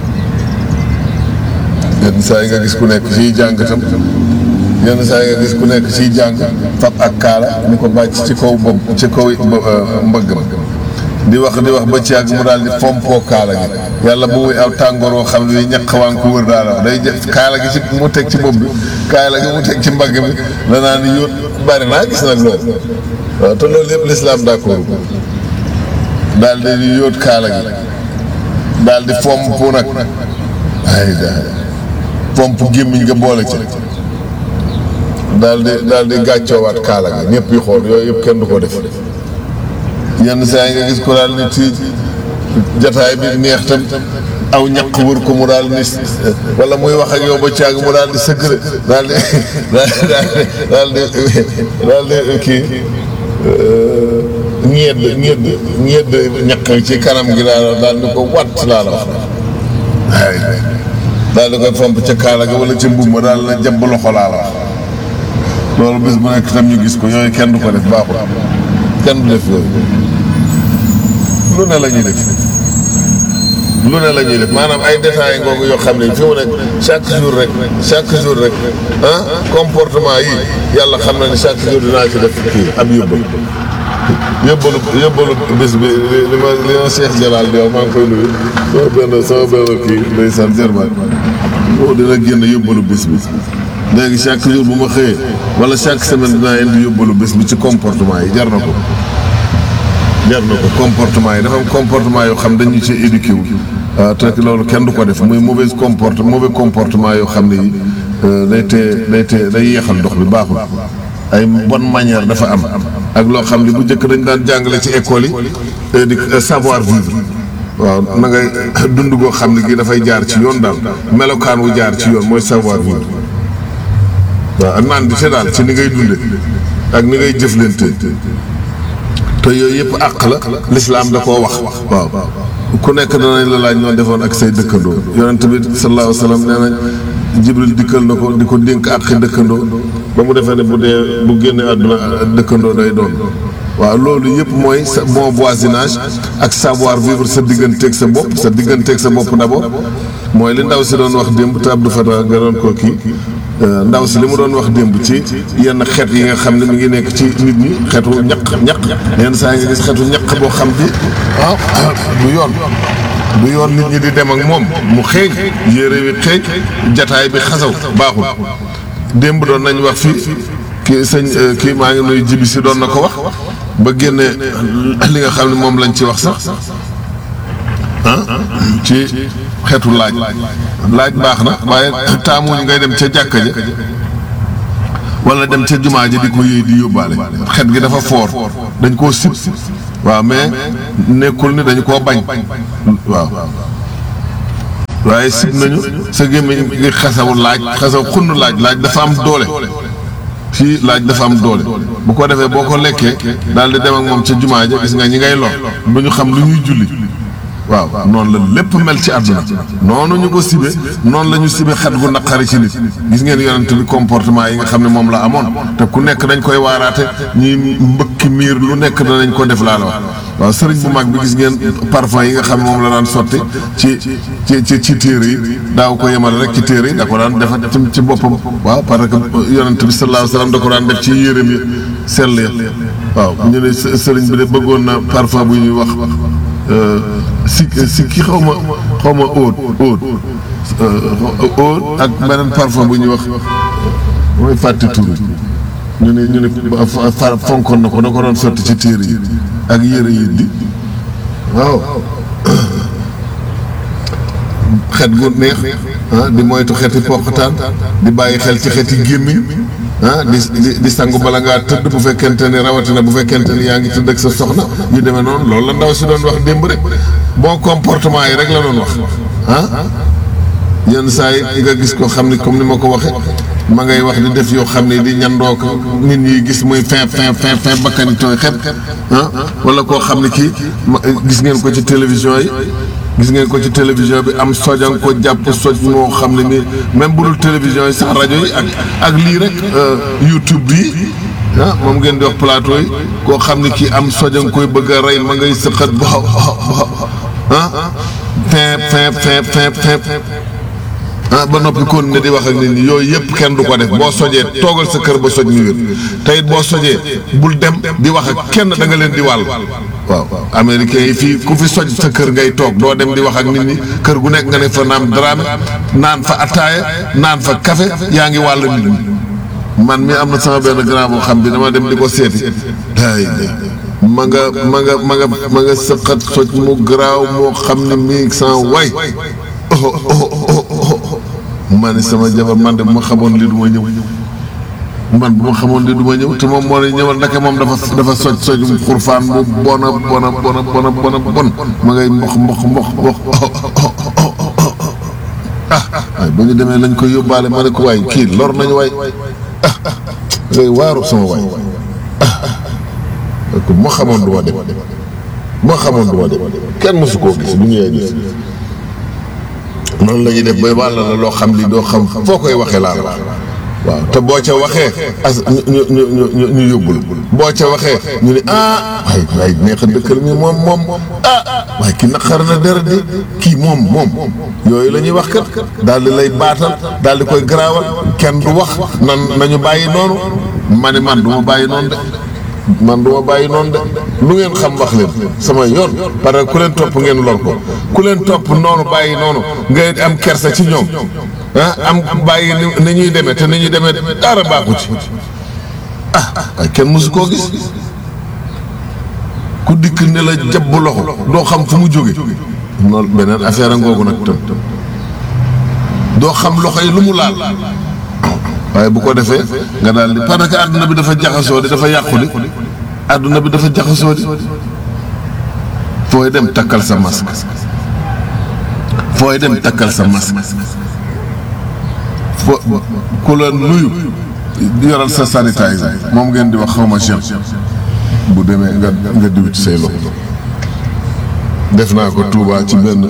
yenn saa yi nga gis ku nekk ciy jàng tam yenn saa yi nga gis ku nekk ciy jàng fab ak kaala ñu ko bàcc ci kaw bopp ci kaw mbëgg ma di wax ba ci ak mu daal di fompoo kaala gi yàlla bu muy aw tàngoor woo xam ne ñaq waa ngi ko wër daal day kaala gi ci mu teg ci bopp bi kaala gi mu teg ci mbagg mi la naa ni yóot bari naa gis nag loolu waaw te loolu yëpp l'islam d'accord ko daal di yóot kaala gi daal di fomp nag ay daal fomp gémmiñ nga boole ci daal di gàccoowaat kaala gi ñëpp yi xool yooyu yëpp kenn du ko def yenn saa yi nga gis ko daal ni ci jataay bi neex tam aw ñaq wër ko mu daal ni wala muy wax ak yow ba caag mu daal di sëggre daal di kii ñedd ñaq ci kanam gi daal di ko watt laa la wax ay daal di koy fomp ca kaala ga wala ca mbubb ma daal la jàpp loxo laa la wax loolu bis bu nekk tam ñu gis ko yooyu kenn du ko def baaxul kenn du def yooyu lu ne la ñuy def maanaam ay détails ngoogu yoo xam ne fi mu nekk chaque jour rek comportement yi yàlla xam na ne chaque jour dinaa ci def kii ab yóbbalu bés bi li ma Cheikh Jalal di wax maa ngi koy nuyu sama benn kii ndeysaan Germain boo dina génn yóbbalu bés bi léegi chaque jour bu ma xëyee wala chaque semaine dinaa indi yóbbalu bés bi ci comportement yi jar na ko comportement yi dafa am comportement yoo xam dañu ci éduqué wu te loolu kenn du ko def muy mauvais comportement yoo xam ne yi day yeexal dox bi baaxul ay bonne manière dafa am ak loo xam ne bu njëkk dañ daan jàngale ci école yi di savoir vivre waaw na ngay dund goo xam ne gi dafay jaar ci yoon daal melokaan wu jaar ci yoon mooy savoir vivre waaw ak naan di te daal ci ni ngay dunde ak ni ngay jëflante te yooyu yëpp àq la l'islam da koo wax waaw ku nekk danañ la laaj ñoo defoon ak say dëkkandoo yonent bi sallallahu alayhi wa sallam nee nañ jibril dikkal na ko di ko dénk àqi dëkkandoo ba mu defee ne bu génnee àdduna dëkkandoo day doon waaw loolu yëpp mooy sa bon voisinage ak savoir vivre sa digganteeg sa bopp d'abord mooy li ndaw si doon wax démb te Abdou Fatah nga doon ko kii ndaw si li mu doon wax démb ci yenn xeet yi nga xam ne mi ngi nekk ci nit ñi xeetu ñaq yenn saa yi nga gis xeetu ñaq boo xam bi du yoon nit ñi di dem ak moom mu xeeñ yére wi xeeñ jataay bi xasaw baaxul démb doon nañ wax fii kii maa ngi nuyu jibi si doon na ko wax ba génne li nga xam ne moom lañ ci wax sax ci xeetu laaj baax na waaye taamuñu ngay dem ca jàkka ja wala dem ca jumaa ji di ko yëy di yóbbaale xet gi dafa foor dañ koo sib waaw mais nekkul ni dañu koo bañ waaw waaye sib nañu sa gémmiñ gi xasaw xunn laaj dafa am doole fii laaj dafa am doole bu ko defee boo ko lekkee daal di dem ak moom ca jumaa ja gis nga ñi ngay lor du ñu xam lu ñuy julli waaw noonu la lépp mel ci àdduna noonu ñu ko sibe noonu la ñu sibe xet gu naqari ci nit gis ngeen yonent bi comportement yi nga xam ne moom la amoon te ku nekk dañ koy waaraate ñuy mbëkki miir lu nekk danañ ko def laa la wax waaw sëriñ bu mag bi gis ngeen parfum yi nga xam ne moom la daan sotti ci téere yi daaw ko yemal rek ci téere yi da ko daan defa ci boppam waaw parce que yonent bi sallallahu alayhi wasallam da ko daan def ci yéreem yi sell ya waaw ñu ne sëriñ bi de bëggoon na parfum bu ñuy wax si ki xaw ma óot ak beneen parfum bu ñuy wax mooy fàtte tur ñu ne fonkoon na ko da ko doon sotti ci téere yi ak yére yi di waaw xet gu neex di moytu xeti poqataan di bàyyi xel ci xeti gémmiñ di sangu bala ngaa tëdd bu fekkente ni rawatina bu fekkente ni yaa ngi tëdd ak sa soxna yu demee noonu loolu la ndaw si doon wax démb rek bon comportement yi rek la doon wax yenn saa yi nga gis ko xam ni comme ni ma ko waxee ma ngay wax di def yoo xam ne di ñandoo ko nit ñi gis muy fin bakkani tooy xet wala koo xam ne kii gis ngeen ko ci télévision yi gis ngeen ko ci télévision bi am sojan ko jàpp soj moo xam ne ni même bu dul télévision yi sax rajo yi ak lii rek YouTube bi moom ngeen di wax plateau yi koo xam ne kii am sojan koy bëgg a rey ma ngay sëqat fin ba noppi kon ne di wax ak nit ñi yooyu yëpp kenn du ko def boo sojee toogal sa kër ba soj mi wér te it boo sojee bul dem di wax ak kenn da nga leen di wàll waaw américains yi fii ku fi soj sa kër ngay toog doo dem di wax ak nit ñi kër gu nekk nga ne fa naam drame naan fa attaaya naan fa café yaa ngi wàll nit ñi man mi am na sama benn grand boo xam bi dama dem di ko seeti day ma nga sëqat soj mu garaaw moo xam ne mii sans way ma ne sama jabar man de bu ma xamoon lii du ma ñëw man bu ma xamoon lii du ma ñëw te moom moo ne ñëwal ndeke moom dafa soj xurfaan bu bon ma ngay mbox waaye ba ñu demee lañ koy yóbbaale ma ne ko waay kii lor nañu waay ngay waaru sama waay bu ma xamoon du ma dem kenn mosu koo gis bu ñëwee gis noonu la ñuy def ba wàll la loo xam li doo xam foo koy waxee laa la waaw te boo ca waxee ñu yóbbul boo ca waxee ñu ne waay neex a dëkkal mi moom waaye ki naqar na dara di kii moom yooyu la ñuy wax kat daal di lay baatal daal di koy garaawal kenn du wax nañu bàyyi noonu ma ne man du ma bàyyi noonu de lu ngeen xam wax leen sama yoon parce que ku leen topp ngeen lor ko ku leen topp noonu bàyyi noonu ngay am kersa ci ñoom am bàyyi ni ñuy demee te ni ñuy demee dara baaxu ci waaye kenn mësu koo gis ku dikk ne la jabb loxo doo xam fu mu jóge loolu beneen affaire a ngoogu nag tam doo xam loxo yi lu mu laal waaye bu ko defee nga daal di parce que àdduna bi dafa jaxasoo di dafa yàqu di àdduna bi dafa jaxasoo di fooy dem takkal sa masque ku la nuyu yoral sa sanitizer moom ngeen di wax xawma gel bu demee nga diw ci say loxo def naa ko Touba ci benn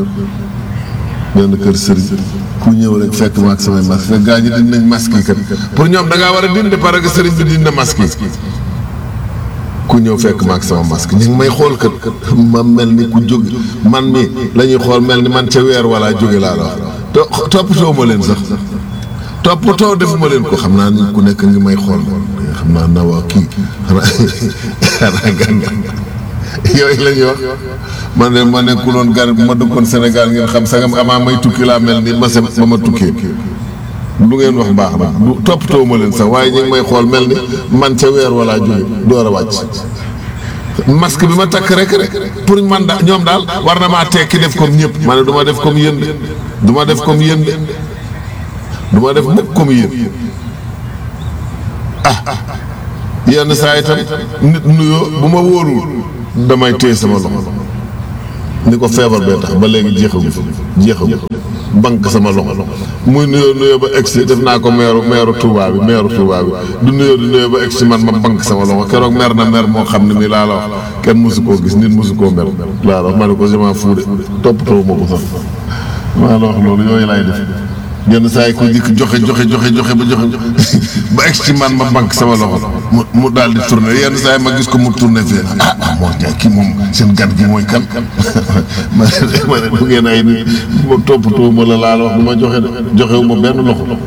kër sëriñ ku ñëw rek fekk ma ak samay masque fekk gaa ñi dindi nañ masque yi kat pour ñoom da ngaa war a dindi parce que sëriñ bi dindi na masque yi ku ñëw fekk ma ak sama masque ñu ngi may xool kat ma mel ni ku jóge man mi la ñuy xool mel ni man ca weer wala jóge laa la wax toppatoo ma leen sax toppatoo defuma leen ko xam naa ni ku nekk ngi may xool xam naa na waa kii xanaa gan yooyu la ñuy wax man de ma nekkuloon gar bu ma dëkkoon Sénégal ngeen xam sagam amaa may tukki laa mel ni ma ma tukkee lu ngeen wax baax na du toppatoo ma leen sax waaye ñu ngi may xool mel ni man ca weer wala jóge door a wàcc masque bi ma takk rek pour man da ñoom daal war na maa tekki def comme ñëpp ma ne du ma def comme yéen de du ma def comme yéen de du ma def mukk comme yéen yenn saa itam nit nuyoo bu ma wóorul damay téye sama loxo ni ko feebar bee tax ba léegi jeexagu banque sama loxo muy nuyoo ba egsi def naa ko meeru Touba bi du nuyoo ba egsi man ma banque sama loxo keroog mer na mer moo xam ne ni laa la wax kenn mosu koo gis nit mosu koo mer laa la wax ma ne ko je m'en fous de toppatoo ma ko sax maa la wax loolu yooyu laay def yenn saa yi ku dikk joxe ba egsi man ma banque sama loxo mu daal di tourné yenn saa yi ma gis ko mu tourné fii moo jaay kii moom seen gan gi mooy kan ma ne bu ngeen ay nit ma toppatoo ma la laa la wax du ma joxe de joxewu ma benn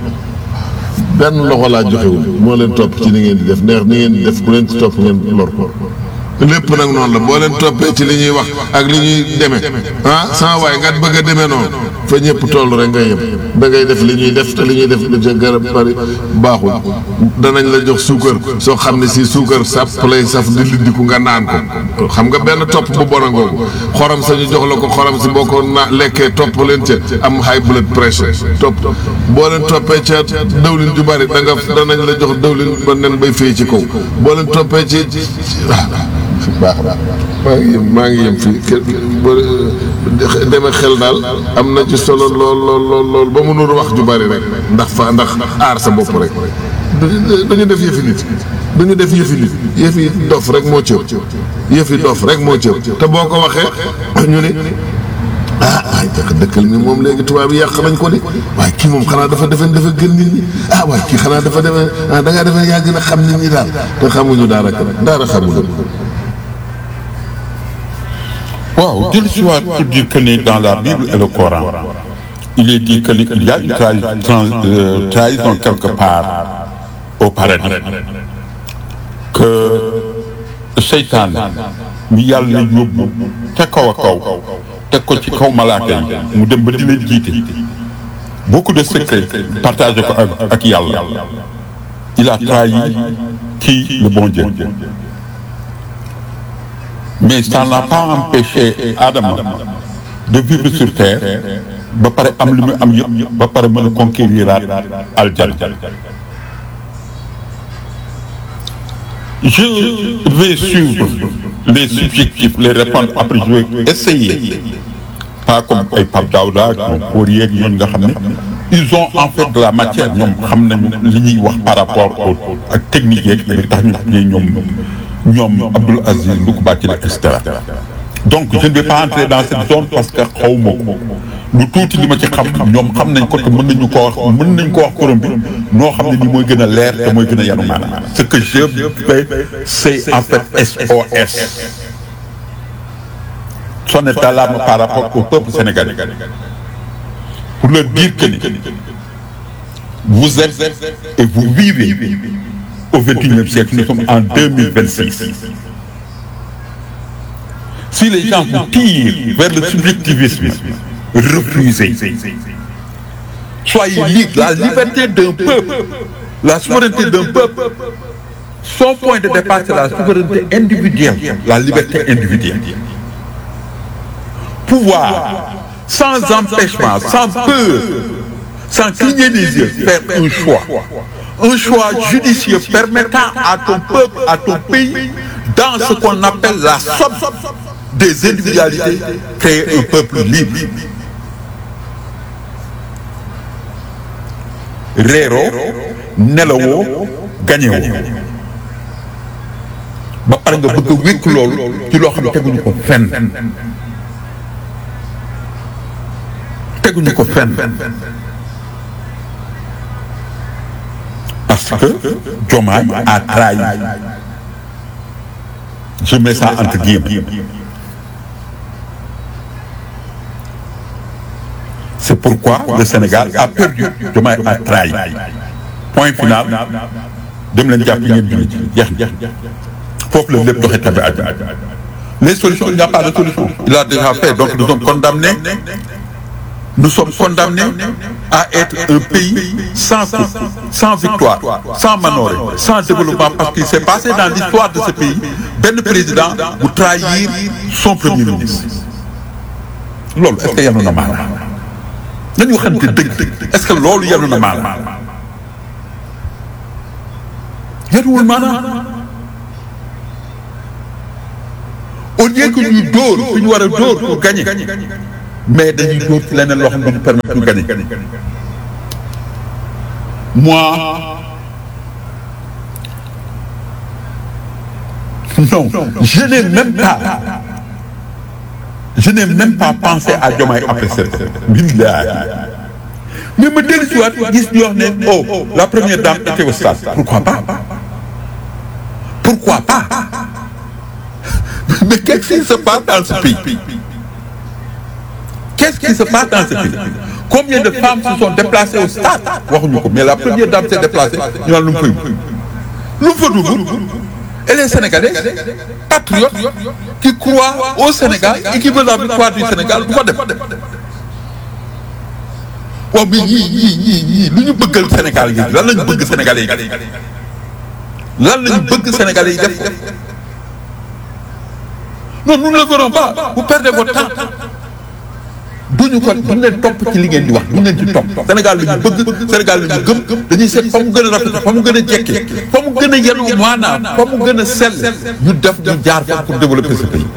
loxo laa joxewul moo leen topp ci ni ngeen di def neex ni ngeen di def ku leen ci topp ngeen lor ko lépp nag noonu la boo leen toppee ci li ñuy wax ak li ñuy demee sama waay nga bëgg a demee noonu fa ñëpp toll rek nga yem da ngay def li ñuy def te li ñuy def lu ca garab bari baaxul danañ la jox suukar soo xam ne si suukar sàpp lay saf di liddiku nga naan ko xam nga benn topp bu bon a ngoogu xorom sa ñu jox la ko xorom si boo ko lekkee topp leen ca am high blood pressure topp boo leen toppee ca dawlin ju bari danañ la jox dawlin ba nen bay fay ci kaw boo leen toppee ci baax maa ngi yem fii deme xel daal am na ci solo lool ba mu nur wax ju bari rek ndax aar sa bopp rek dañu def yëfi nit yëfi dof rek moo cëw te boo ko waxee ñu ne waaye dëkkal ni moom léegi tubaab yi yàq nañ ko de waaye kii moom xanaa dafa gën nit ñi waaye kii xanaa dafa defe da ngaa defe yaa gën a xam nit ñi daal te xamuñu dara xamuñu. Wow, je suis pour dire que dans la Bible et le Coran, il est dit qu'il y a une trahison quelque part au paradis. Que Seytaan mi yàlla yóbbu ca kaw a kaw teg ko ci kaw malaaka yi mu dem ba di leen jiite beaucoup de secrets partagé ko ak yàlla. Il a trahi qui? Le bon Dieu. Mais ça n'a pas empêché Adama de vivre sur terre ba pare am li mu am yëpp ba pare mën a conquériraat aljana. Je vais suivre les subjectifs, les répondre après je vais essayer pas comme ay Pape Daouda ñoom Fourier ak ñooñu nga xam ne ils ont en fait de la matière ñoom xam nañu li ñuy wax par rapport au ak technique yeeg li tax ñu ñoom Abdoul Aziz Ndouk Bathily et cetera. Donc je ne vais pas entrer dans cette zone parce que xaw ma ko lu tuuti li ma ci xam ñoom xam nañ ko te mën nañ ko wax korom bi noo xam ne ni mooy gën a leer te mooy gën a yanu maanaam. Ce que je fais c'est en fait SOS. Sonner d'alarme par rapport au peuple sénégalais pour leur dire que vous êtes et vous vivez au XXIe siècle, nous sommes en 2026. Si les gens vous tirent vers le subjectivisme, refusez. Soyez libres. La liberté d'un peuple, la souveraineté d'un peuple, son point de départ, c'est la souveraineté individuelle, la liberté individuelle. Pouvoir, sans empêchement, sans peur, sans cligner des yeux, faire un choix. Un choix judicieux permettant à ton peuple, à ton pays, dans ce qu'on appelle la somme des individualités, créer un peuple libre. Réero, nelawoo, gañewoo. ba pare nga bëgg a wékk loolu ci loo xam ne teguñu ko fenn. teguñu ko fenn. Parce que Diomaye a trahi. Je mets ça entre guillemets. C'est pourquoi le Sénégal a perdu. Diomaye a trahi. Point final. dem leen jàpp ngeen julli jeex foofu la lépp doxee tabi àddina. Les solutions, il n'y a pas de solution. Il a déjà fait, donc nous sommes condamnés. nous sommes condamnés à être un pays sans coupe, sans victoire, sans manoore, sans développement, parce qu'il s'est passé dans l'histoire de ce pays benn président bu trahir son premier ministre. loolu est-ce que yanu na maanaam nañu waxante dëgg est-ce que loolu yanu na maanaam yanuwul maanaam. au lieu que ñuy dóor fi ñu war a dóor pour gagner mais dañuy dóor ci leneen loo xam ne du permettre ñu gagner. moi non je n'ai même pas pensé à Diomaye après cette billahi mais ma dellu si waat gis ñu wax ne oh la première dame était au stade pourquoi pas mais qu'est-ce qui se passe dans ce pays? Qu'est-ce qui se passe dans ce pays? Combien de femmes se sont déplacées au stade? waxuñu ko mais la première dame s'est déplacée ñu naan lu mu fa dugg et les Sénégalais patriotes qui croient au Sénégal et qui veulent la victoire du Sénégal du ko def. waaw mais ñii lu ñu bëggal Sénégal yi lan lañu bëgg Sénégalais yi lan lañu bëgg Sénégalais yi def. non nous ne le ferons pas vous perdez votre temps duñu leen topp ci li ngeen di wax duñu leen ci topp Sénégal la ñu bëgg Sénégal la ñu gëm dañuy seet fa mu gën a rafet fa mu gën a jekke fa mu gën a yenu maanaam fa mu gën a sell ñu def ñu jaar fa pour développer ce pays.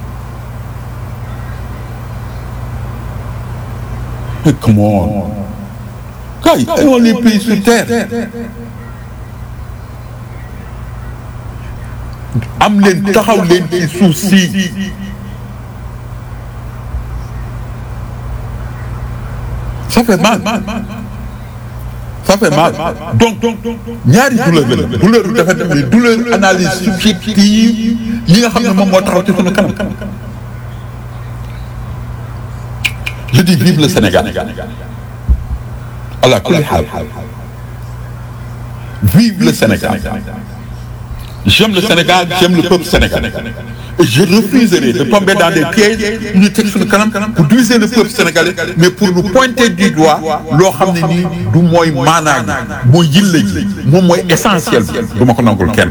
mais come on kay ayons les pays sur terre am leen taxaw leen ci suuf si ça fait mal donc ñaari douleur la douleur dafa def ni douleur analyse subjective yi nga xam ne moom moo taxaw ci sunu kanam. je dis vive le Sénégal ala kulli haal vive le Sénégal. J'aime le Sénégal, j'aime le peuple sénégalais. Et je refuserai de tomber dans des pièges ñu teg suñu kanam pour diviser le peuple sénégalais mais pour nous pointer du doigt loo xam ne nii du mooy maanaa gi mooy yilla ji moom mooy essentiel bi du ma ko nangul kenn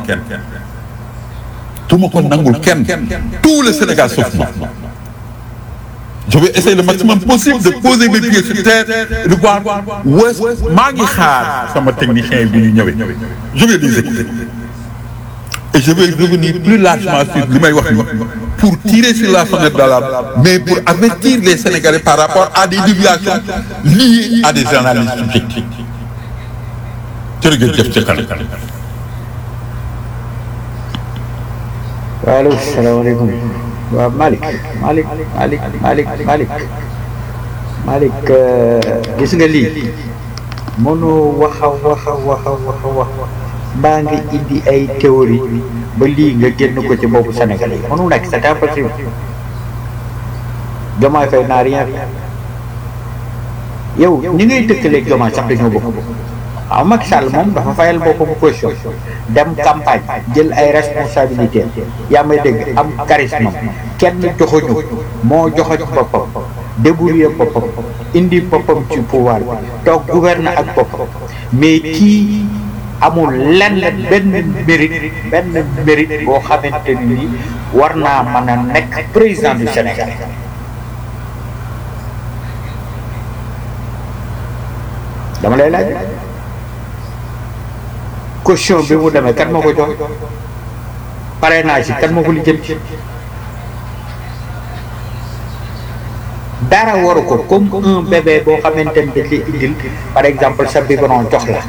tout le Sénégal sauf moi. Je vais essayer le maximum possible de poser mes pieds sur terre et de voir où est-ce maa ngi xaar sama technicien bi ñu ñëwee je vais les écouter. Et je vais revenir plus largement sur li may wax pour tirer sur la sonnette d'alarme mais pour avertir les Sénégalais par rapport à des déviations liées à des analyses subjectives. jërëjëf ci kanam. allo salaamaaleykum waaw Malick gis nga lii mënu wax mbaa nga indi ay théorie ba lii nga génn ko ci boppu Sénégalais yi mënu nekk c'est impossible. Diomaye Faye n'a rien fait yow ñi ngay dëkkaleeg Diomaye sax dañoo bokk waaw Macky Sall moom dafa fayal boppam position dem campagne jël ay responsabilités yaa may dégg am charisme kenn joxuñu moo joxoñ boppam débrouiller boppam indi boppam ci pouvoir bi toog gouverner ak boppam mais kii amul lenn benn mérite boo xamante ni war naa mën a nekk président du Sénégal. dama lay laaj caution bi mu demee kan moo ko jox parrainage kan moo ko lijjanti dara waru ko comme un bébé boo xamante ni dañ lay indil par exemple sa biberon jox la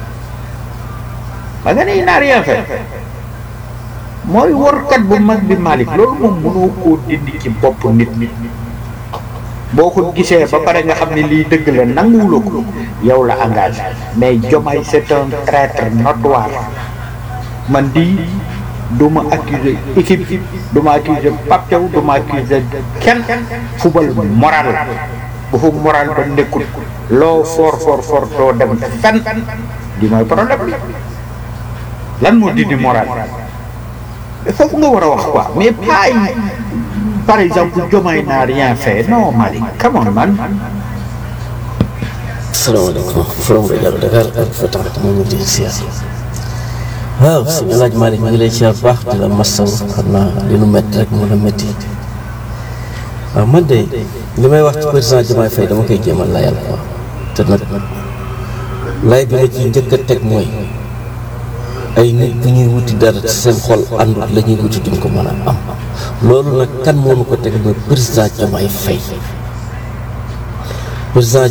ba nga ne n'a rien fait mooy warkat bu mag bi Malick loolu moom mënoo koo dindi ci bopp nit boo ko gisee ba pare nga xam ne lii dëgg la nanguwuloo ko yow la engagé mais Diomaye c'est un traître notoire man di du ma accuser équipe du ma accuser Pape Thiaw du ma accuser kenn football moral bu fu moral ba nekkul loo fort doo dem fenn di mooy problème bi lan moo dindi moral foofu nga war a wax quoi mais pas par exemple Diomaye n'a rien fait non Malick come on man asalaamaaleykum forom rajo Dakar ak Fatax moom ñu di siyaar waaw sëñ El Hadj Malick ñu ngi lay siyaar bu baax di la masaw xam naa li nu métti rek moo la métti waaw man de li may wax ci président Diomaye Faye dama koy jéemal layal quoi te nag lay bi ma ci njëkk a teg mooy ay nit bu ñuy wuti dara ci seen xol àndut la ñuy wuti duñ ko mën a am loolu nag kan moo nu ko teg mooy président Diomaye Faye président